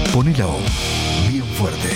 Poné la O bien fuerte.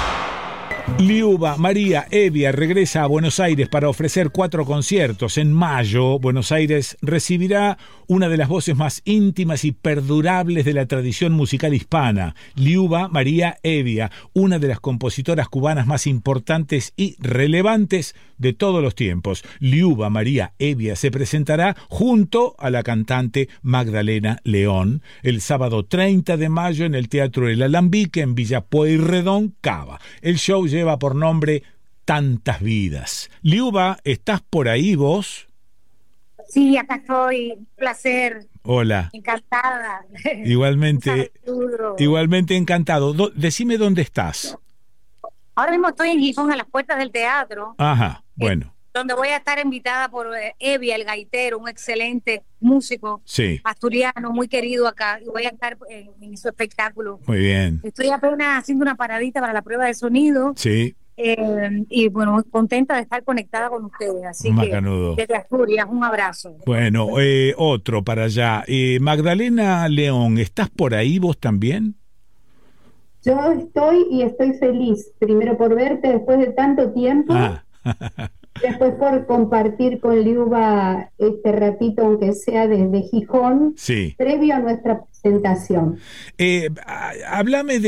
Liuba María Evia regresa a Buenos Aires para ofrecer 4 conciertos. En mayo, Buenos Aires recibirá una de las voces más íntimas y perdurables de la tradición musical hispana, Liuba María Evia, una de las compositoras cubanas más importantes y relevantes de todos los tiempos. Liuba María Evia se presentará junto a la cantante Magdalena León el sábado 30 de mayo en el Teatro El Alambique en Villa Pueyrredón, Cava. El show lleva por nombre Tantas Vidas. Liuba, ¿estás por ahí vos? Sí, acá estoy. Un placer. Hola. Encantada. Igualmente, igualmente encantado. Decime dónde estás. Ahora mismo estoy en Gijón, a las puertas del teatro. Ajá, bueno. Donde voy a estar invitada por Evia, el gaitero, un excelente músico asturiano, muy querido acá. Y voy a estar en su espectáculo. Muy bien. Estoy apenas haciendo una paradita para la prueba de sonido. Sí. Y bueno, muy contenta de estar conectada con ustedes. Así Macanudo. que desde Asturias, un abrazo. Bueno, otro para allá. Magdalena León, ¿estás por ahí vos también? Yo estoy feliz, primero por verte después de tanto tiempo, después por compartir con Liuba este ratito, aunque sea desde Gijón, previo a nuestra presentación. Háblame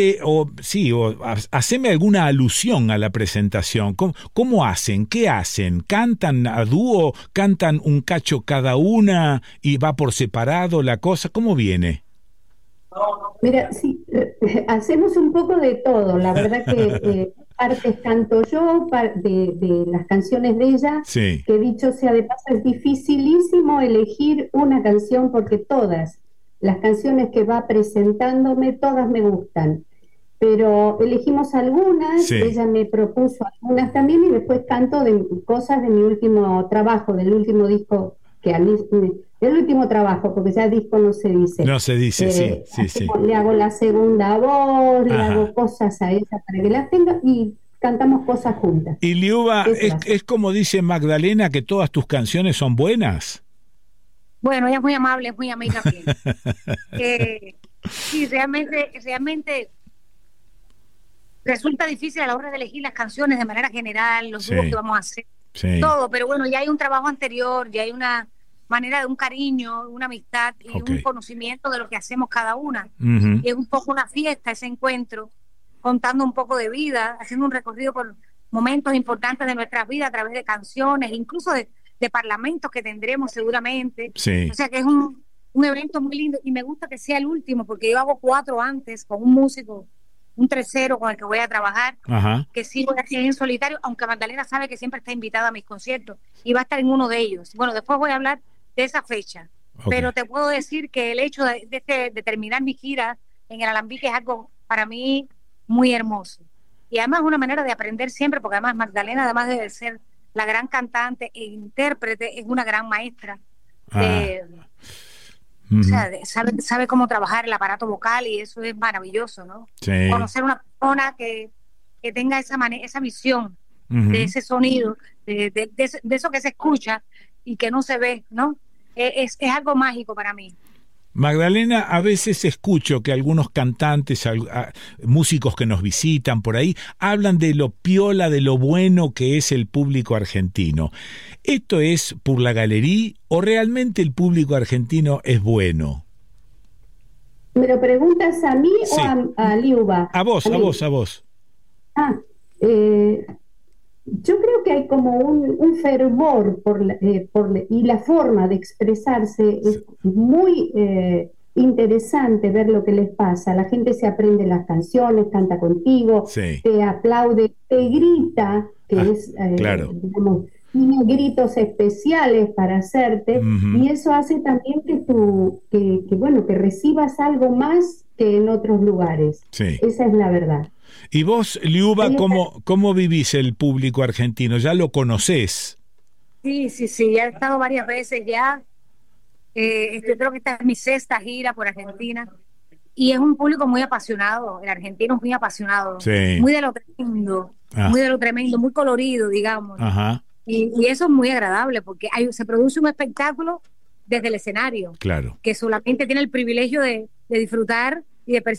haceme alguna alusión a la presentación. ¿Cómo hacen? ¿Qué hacen? ¿Cantan a dúo? ¿Cantan un cacho cada una y va por separado la cosa? ¿Cómo viene? Mira, sí, hacemos un poco de todo. La verdad que partes canto yo de las canciones de ella, que dicho sea de paso, es dificilísimo elegir una canción porque todas las canciones que va presentándome, todas me gustan. Pero elegimos algunas, ella me propuso algunas también y después canto de cosas de mi último trabajo, del último disco que a mí... El último trabajo, porque ya disco no se dice. No se dice, sí. Le hago la segunda voz, le hago cosas a ella para que las tenga y cantamos cosas juntas. Y Liuba, ¿es como dice Magdalena que todas tus canciones son buenas? Bueno, ella es muy amable, es muy amiga mía. Sí, realmente resulta difícil a la hora de elegir las canciones de manera general, los dúos que vamos a hacer, todo, pero bueno, ya hay un trabajo anterior, ya hay una manera de un cariño, una amistad y un conocimiento de lo que hacemos cada una. Y es un poco una fiesta ese encuentro, contando un poco de vida, haciendo un recorrido por momentos importantes de nuestras vidas a través de canciones, incluso de parlamentos que tendremos seguramente. O sea que es un evento muy lindo y me gusta que sea el último porque yo hago 4 antes con un músico, un tercero con el que voy a trabajar, que sí voy a hacer en solitario, aunque Magdalena sabe que siempre está invitada a mis conciertos y va a estar en uno de ellos. Bueno, después voy a hablar de esa fecha, pero te puedo decir que el hecho de terminar mi gira en el Alambique es algo para mí muy hermoso y además una manera de aprender siempre, porque además Magdalena, además de ser la gran cantante e intérprete, es una gran maestra o sea, sabe cómo trabajar el aparato vocal y eso es maravilloso, ¿no? Conocer una persona que tenga esa visión de ese sonido, de eso que se escucha y que no se ve, ¿no? Es algo mágico para mí. Magdalena, a veces escucho que algunos cantantes, músicos que nos visitan por ahí, hablan de lo piola, de lo bueno que es el público argentino. ¿Esto es por la galería o realmente el público argentino es bueno? ¿Me lo preguntas a mí o a Liuba? A vos. Yo creo que hay como un fervor y la forma de expresarse es muy interesante ver lo que les pasa. La gente se aprende las canciones, canta contigo, te aplaude, te grita, que digamos, tiene gritos especiales para hacerte, y eso hace también que recibas algo más que en otros lugares. Esa es la verdad. Y vos, Liuba, ¿cómo vivís el público argentino? ¿Ya lo conocés? Sí, ya he estado varias veces ya. Creo que esta es mi 6ª gira por Argentina. Y es un público muy apasionado. El argentino es muy apasionado. Muy de lo tremendo, muy colorido, digamos. Y eso es muy agradable porque se produce un espectáculo desde el escenario. Que solamente tiene el privilegio de disfrutar y de percibir